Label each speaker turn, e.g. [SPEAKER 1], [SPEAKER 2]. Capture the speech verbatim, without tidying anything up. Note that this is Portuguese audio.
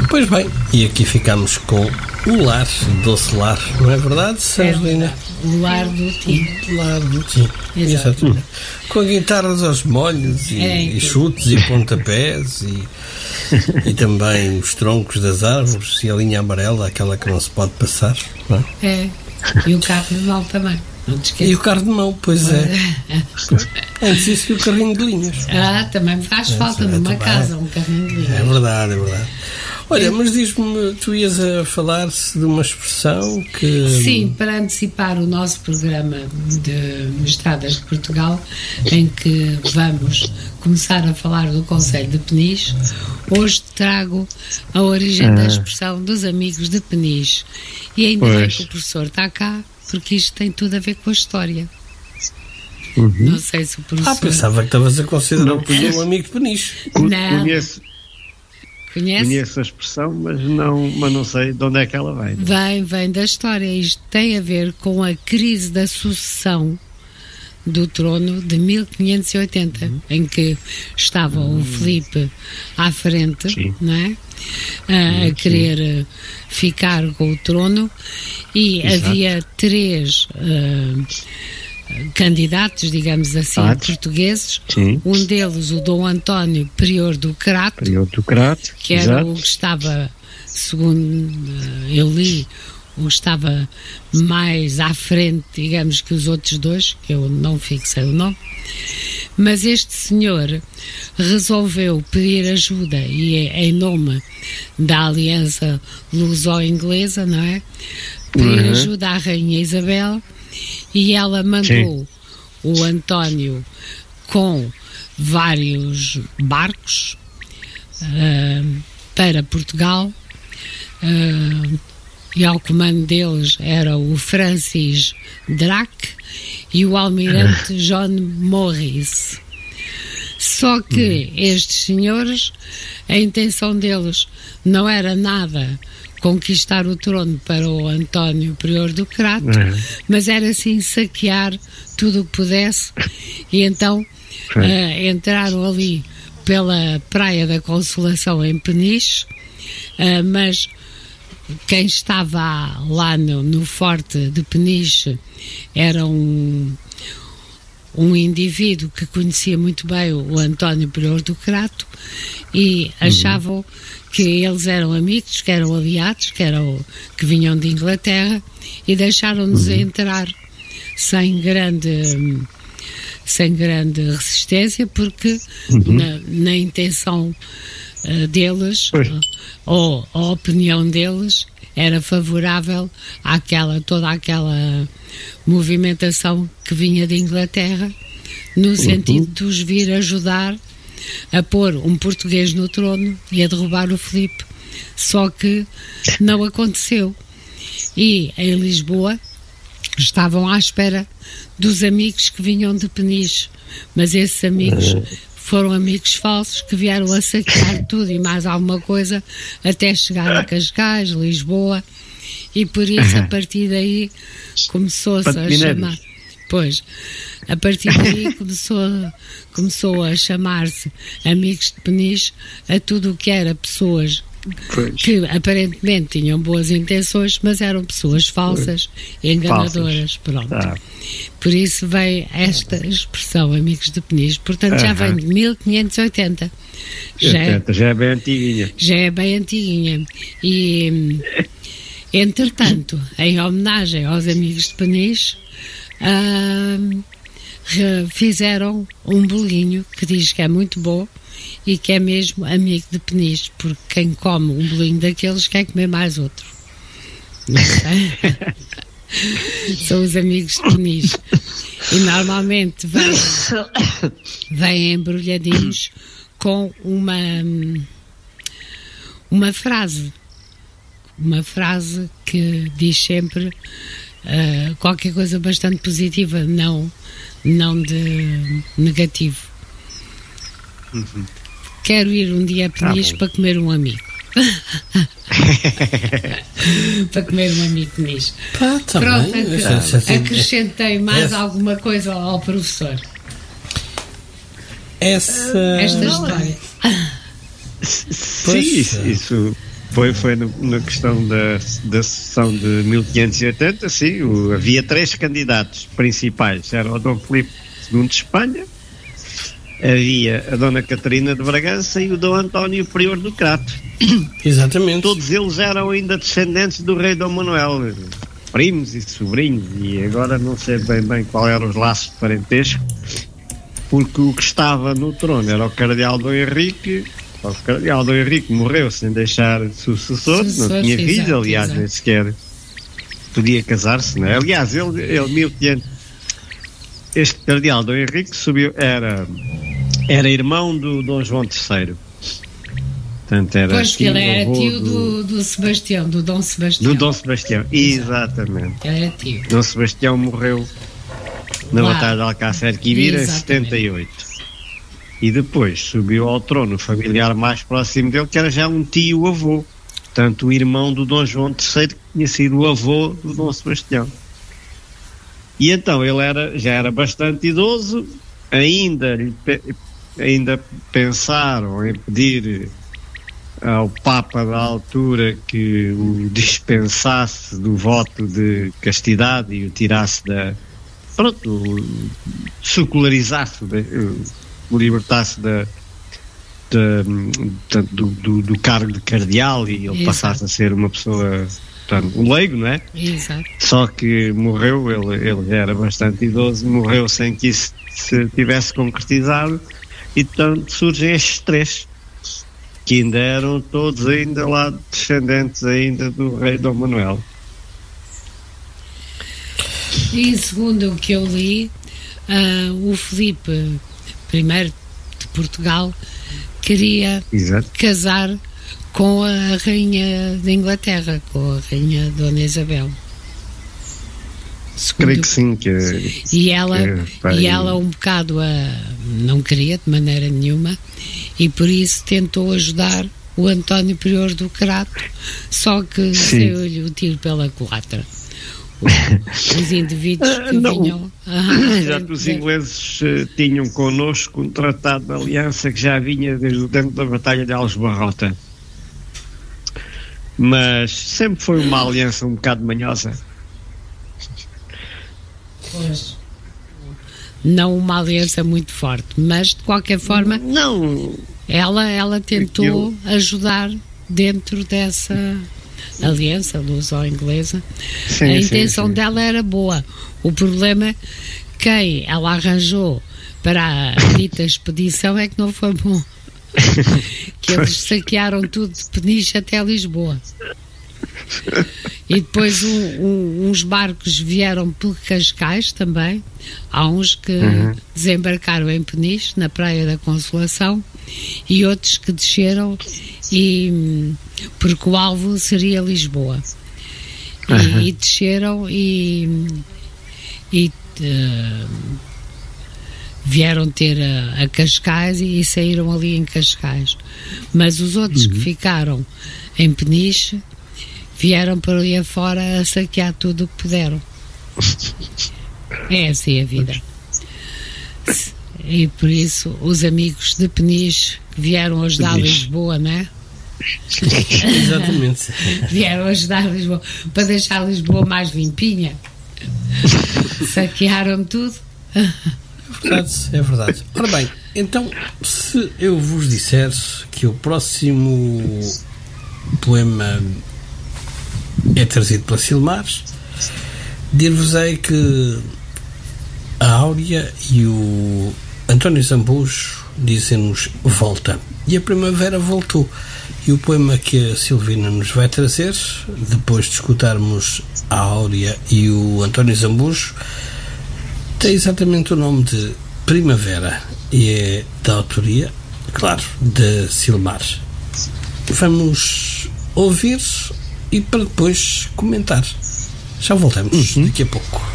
[SPEAKER 1] Pois bem, e aqui ficamos com o lar, doce lar, não é verdade, Sérgio?
[SPEAKER 2] O lar do Tim.
[SPEAKER 1] O lar do Tim. Exatamente. Com guitarras aos molhos e, é, e chutes e pontapés e, e também os troncos das árvores e a linha amarela, aquela que não se pode passar. Não é?
[SPEAKER 2] É. E o carro de mão também. Não te esqueças.
[SPEAKER 1] E o carro de mão, pois é. Antes isso que o carrinho de linhas.
[SPEAKER 2] Ah, também me faz é, falta é, numa também. casa um carrinho de linhas.
[SPEAKER 1] É verdade, é verdade. Olha, mas diz-me, tu ias a falar-se de uma expressão que...
[SPEAKER 2] Sim, para antecipar o nosso programa de Estradas de Portugal, em que vamos começar a falar do Concelho de Peniche, hoje trago a origem ah. da expressão dos amigos de Peniche. E ainda bem que o professor está cá, porque isto tem tudo a ver com a história.
[SPEAKER 3] Uhum.
[SPEAKER 2] Não sei se o professor...
[SPEAKER 1] Ah, pensava que estavas a considerar o professor um amigo de Peniche.
[SPEAKER 2] Não.
[SPEAKER 3] Conheço.
[SPEAKER 2] Conhece?
[SPEAKER 3] Conheço a expressão, mas não, mas não sei de onde é que ela vem.
[SPEAKER 2] Vem, vem da história. Isto tem a ver com a crise da sucessão do trono de mil quinhentos e oitenta, uhum. em que estava uhum. o Filipe à frente, sim. não é? A, a querer sim. ficar com o trono, e exato. havia três uh, candidatos, digamos assim, ah, portugueses.
[SPEAKER 3] Sim.
[SPEAKER 2] Um deles, o Dom António Prior do Crato,
[SPEAKER 3] Prior do Crato,
[SPEAKER 2] que era exato. o que estava, segundo uh, eu li, o que estava mais à frente, digamos, que os outros dois, que eu não fixei o nome. Mas este senhor resolveu pedir ajuda, e em nome da aliança luso-inglesa, não é? Pedir uhum. ajuda à Rainha Isabel, e ela mandou Sim. o António com vários barcos uh, para Portugal, uh, e ao comando deles era o Francis Drake e o almirante John Morris. Só que estes senhores, a intenção deles não era nada conquistar o trono para o António Prior do Crato, uhum. mas era assim saquear tudo o que pudesse, e então uh, entraram ali pela Praia da Consolação em Peniche, uh, mas quem estava lá no, no forte de Peniche era um, um indivíduo que conhecia muito bem o, o António Prior do Crato, e achavam uhum. que eles eram amigos, que eram aliados, que, eram, que vinham de Inglaterra, e deixaram-nos uhum. entrar sem grande, sem grande resistência, porque uhum. na, na intenção uh, deles, uh, ou a opinião deles, era favorável àquela, toda aquela movimentação que vinha de Inglaterra, no uhum. sentido de os vir ajudar a pôr um português no trono e a derrubar o Filipe. Só que não aconteceu, e em Lisboa estavam à espera dos amigos que vinham de Peniche, mas esses amigos foram amigos falsos que vieram a saquear tudo e mais alguma coisa até chegar a Cascais, Lisboa, e por isso a partir daí começou-se a chamar... Pois, a partir daí começou, começou a chamar-se Amigos de Peniche a tudo o que era pessoas pois. que aparentemente tinham boas intenções, mas eram pessoas falsas e enganadoras. Pronto. Ah. Por isso vem esta expressão, Amigos de Peniche. Portanto, uh-huh. já vem de mil quinhentos e oitenta. Já é,
[SPEAKER 3] já é bem antiguinha.
[SPEAKER 2] Já é bem antiguinha. E, entretanto, em homenagem aos Amigos de Peniche, Uh, fizeram um bolinho que diz que é muito bom e que é mesmo amigo de Peniche, porque quem come um bolinho daqueles quer comer mais outro. Não sei. São os amigos de Peniche, e normalmente vêm, vêm embrulhadinhos com uma uma frase uma frase que diz sempre Uh, qualquer coisa bastante positiva, não, não de negativo. Uhum. Quero ir um dia a Peniche ah, para comer um amigo. Para comer um amigo de Peniche.
[SPEAKER 1] Pá, tá
[SPEAKER 2] Pronto,
[SPEAKER 1] bem.
[SPEAKER 2] ac- acrescentei mais essa, alguma coisa ao professor.
[SPEAKER 1] Essa...
[SPEAKER 2] Esta história.
[SPEAKER 3] Sim, isso, isso Foi, foi no, na questão da, da sessão de mil quinhentos e oitenta, sim, o, havia três candidatos principais, era o Dom Filipe segundo de Espanha, havia a Dona Catarina de Bragança e o Dom António Prior do Crato.
[SPEAKER 1] Exatamente.
[SPEAKER 3] Todos eles eram ainda descendentes do rei Dom Manuel, primos e sobrinhos, e agora não sei bem bem qual eram os laços de parentesco, porque o que estava no trono era o cardeal Dom Henrique. O cardeal Dom Henrique morreu sem deixar sucessor, sucessor não tinha filhos, aliás, exato. Nem sequer podia casar-se, não é? Aliás, ele, ele mil e quinhentos, este cardeal Dom Henrique subiu, era, era irmão do Dom João terceiro. Portanto, era
[SPEAKER 2] pois que ele era tio do, do Sebastião, do Dom Sebastião.
[SPEAKER 3] Do Dom Sebastião, exatamente.
[SPEAKER 2] Ele era tio.
[SPEAKER 3] Dom Sebastião morreu na Lá. Batalha de Alcácer Quibir em setenta e oito. E depois subiu ao trono o familiar mais próximo dele, que era já um tio-avô. Portanto, o irmão do Dom João terceiro, que tinha sido o avô do Dom Sebastião. E então ele era, já era bastante idoso, ainda, ainda pensaram em pedir ao Papa da altura que o dispensasse do voto de castidade e o tirasse da... Pronto, o secularizasse, o libertasse da, da, do, do, do cargo de cardeal e ele Exato. Passasse a ser uma pessoa, portanto, um leigo, não é?
[SPEAKER 2] Exato.
[SPEAKER 3] Só que morreu, ele, ele já era bastante idoso, morreu sem que isso se tivesse concretizado e, portanto, surgem estes três, que ainda eram todos ainda lá descendentes ainda do rei Dom Manuel.
[SPEAKER 2] E segundo o que eu li, uh, o Filipe primeiro de Portugal queria Exato. Casar com a rainha da Inglaterra, com a rainha Dona Isabel.
[SPEAKER 3] Segundo, creio que sim, que
[SPEAKER 2] e ela que, e ela um bocado a, não queria de maneira nenhuma e por isso tentou ajudar o António Prior do Crato, só que saiu-lhe o tiro pela culatra. Os indivíduos que
[SPEAKER 3] não,
[SPEAKER 2] vinham
[SPEAKER 3] ah, já que os ingleses uh, tinham connosco um tratado de aliança que já vinha desde o tempo da Batalha de Aljubarrota, mas sempre foi uma aliança um bocado manhosa.
[SPEAKER 2] Pois. Não uma aliança muito forte, mas de qualquer forma
[SPEAKER 3] não,
[SPEAKER 2] ela, ela tentou Aquilo... ajudar dentro dessa aliança luso-inglesa. Sim, a intenção sim, sim. dela era boa. O problema quem ela arranjou para a dita expedição é que não foi bom. Que eles saquearam tudo de Peniche até Lisboa. E depois um, um, uns barcos vieram por Cascais também. Há uns que uhum. desembarcaram em Peniche, na Praia da Consolação, e outros que desceram e porque o alvo seria Lisboa. Uhum. E, e desceram e, e uh, vieram ter a, a Cascais e, e saíram ali em Cascais. Mas os outros uhum. que ficaram em Peniche vieram para ali afora a saquear tudo o que puderam. É assim a vida. E por isso os amigos de Peniche que vieram ajudar a Lisboa, não é?
[SPEAKER 1] Exatamente.
[SPEAKER 2] Vieram ajudar a Lisboa para deixar Lisboa mais limpinha. Saquearam tudo.
[SPEAKER 1] É verdade, é verdade. Ora bem, então se eu vos disser que o próximo poema é trazido pela Silmares, dir-vos-ei que a Áurea e o António Zambujo dizem-nos volta, e a primavera voltou. E o poema que a Silvina nos vai trazer, depois de escutarmos a Áurea e o António Zambujo, tem exatamente o nome de Primavera e é da autoria, claro, de Silmares. Vamos ouvir e para depois comentar. Já voltamos uhum. daqui a pouco.